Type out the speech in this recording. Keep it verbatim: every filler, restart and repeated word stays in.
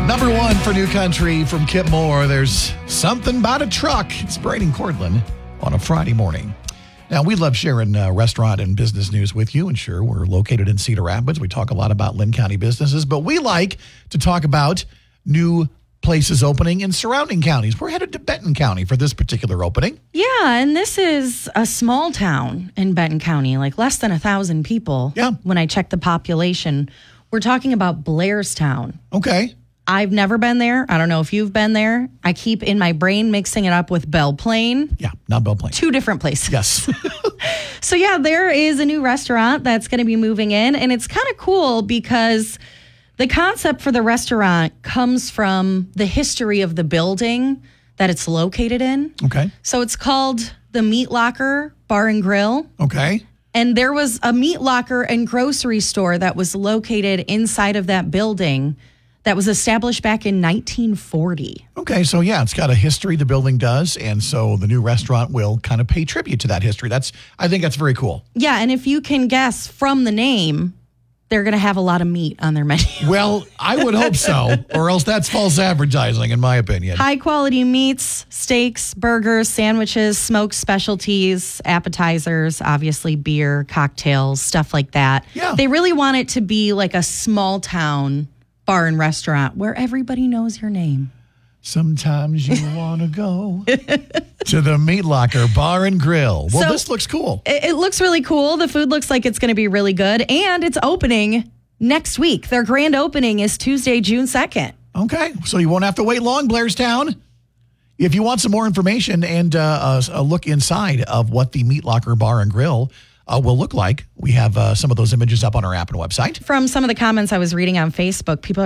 Number one for New Country from Kip Moore. There's something about a truck. It's Braden Cordland on a Friday morning. Now, we love sharing uh, restaurant and business news with you. And sure, we're located in Cedar Rapids. We talk a lot about Linn County businesses, but we like to talk about new places opening in surrounding counties. We're headed to Benton County for this particular opening. Yeah, and this is a small town in Benton County, like less than a thousand people. Yeah. When I check the population, we're talking about Blairstown. Okay. I've never been there. I don't know if you've been there. I keep in my brain mixing it up with Belle Plaine. Yeah, not Belle Plaine. Two different places. Yes. So yeah, there is a new restaurant that's going to be moving in, and it's kind of cool because the concept for the restaurant comes from the history of the building that it's located in. Okay. So it's called the Meat Locker Bar and Grill. Okay. And there was a meat locker and grocery store that was located inside of that building that was established back in nineteen forty. Okay, so yeah, it's got a history, the building does, and so the new restaurant will kind of pay tribute to that history. That's, I think that's very cool. Yeah, and if you can guess from the name, they're going to have a lot of meat on their menu. Well, I would hope so, or else that's false advertising, in my opinion. High quality meats, steaks, burgers, sandwiches, smoked specialties, appetizers, obviously beer, cocktails, stuff like that. Yeah. They really want it to be like a small town bar and restaurant where everybody knows your name. Sometimes you want to go to the Meat Locker Bar and Grill. Well, so, this looks cool. It, it looks really cool. The food looks like it's going to be really good. And it's opening next week. Their grand opening is Tuesday, June second. Okay. So you won't have to wait long, Blairstown. If you want some more information and uh, a, a look inside of what the Meat Locker Bar and Grill Uh, will look like. We have uh, some of those images up on our app and website. From some of the comments I was reading on Facebook, people are